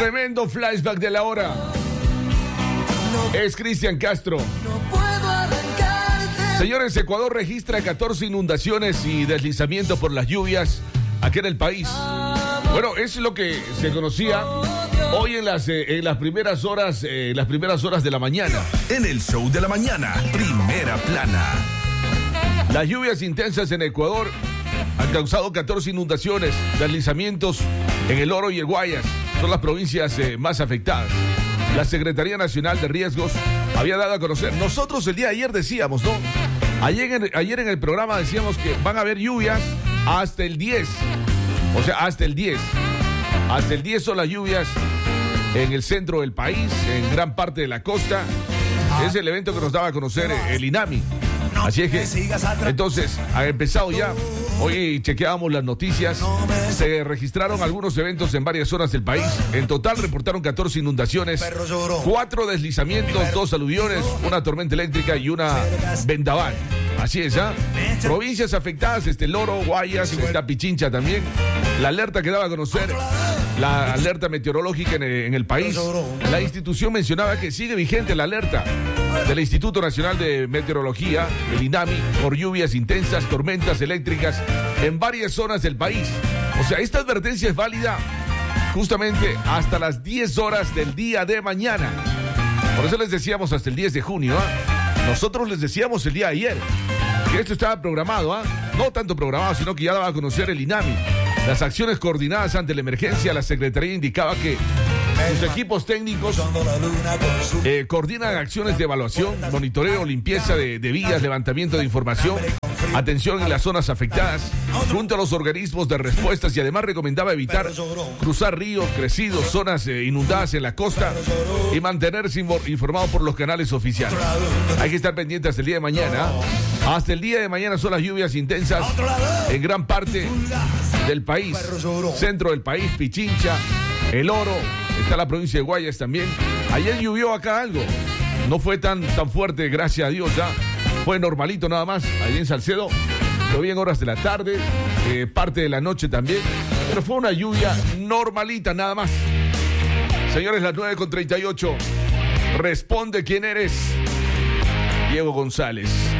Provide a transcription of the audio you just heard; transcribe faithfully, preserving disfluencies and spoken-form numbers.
tremendo flashback de la hora. Es Cristian Castro. Señores, Ecuador registra catorce inundaciones y deslizamientos por las lluvias aquí en el país. Bueno, es lo que se conocía hoy en las, eh, en las primeras horas, eh, las primeras horas de la mañana. En el show de la mañana, primera plana. Las lluvias intensas en Ecuador han causado catorce inundaciones, deslizamientos en El Oro y el Guayas. Son las provincias eh, más afectadas. La Secretaría Nacional de Riesgos había dado a conocer. Nosotros el día de ayer decíamos, ¿no? Ayer en, ayer en el programa decíamos que van a haber lluvias hasta el diez. O sea, hasta el diez. Hasta el diez son las lluvias en el centro del país, en gran parte de la costa. Es el evento que nos daba a conocer el INAMI. Así es que, entonces, ha empezado ya. Hoy chequeábamos las noticias. Se registraron algunos eventos en varias zonas del país. En total reportaron catorce inundaciones, cuatro deslizamientos, dos aluviones, una tormenta eléctrica y una vendaval. Así es, ¿ah? ¿eh? Provincias afectadas, este Loro, Guayas, está Pichincha también. La alerta que daba a conocer, la alerta meteorológica en el, en el país. La institución mencionaba que sigue vigente la alerta del Instituto Nacional de Meteorología, el INAMI, por lluvias intensas, tormentas eléctricas en varias zonas del país. O sea, esta advertencia es válida justamente hasta las diez horas del día de mañana. Por eso les decíamos hasta el diez de junio, ¿ah? Nosotros les decíamos el día de ayer que esto estaba programado, ¿ah? No tanto programado, sino que ya daba a conocer el INAMI. Las acciones coordinadas ante la emergencia, la Secretaría indicaba que sus equipos técnicos eh, coordinan acciones de evaluación, monitoreo, limpieza de, de vías, levantamiento de información, atención en las zonas afectadas, junto a los organismos de respuestas, y además recomendaba evitar cruzar ríos crecidos, zonas eh, inundadas en la costa y mantenerse informado por los canales oficiales. Hay que estar pendientes hasta el día de mañana. Hasta el día de mañana son las lluvias intensas en gran parte del país, centro del país, Pichincha, El Oro, está la provincia de Guayas también. Ayer llovió acá algo, no fue tan, tan fuerte, gracias a Dios, ya fue normalito nada más, ahí en Salcedo, llovía en horas de la tarde, eh, parte de la noche también, pero fue una lluvia normalita nada más. Señores, las nueve con treinta y ocho, responde quién eres. Diego González.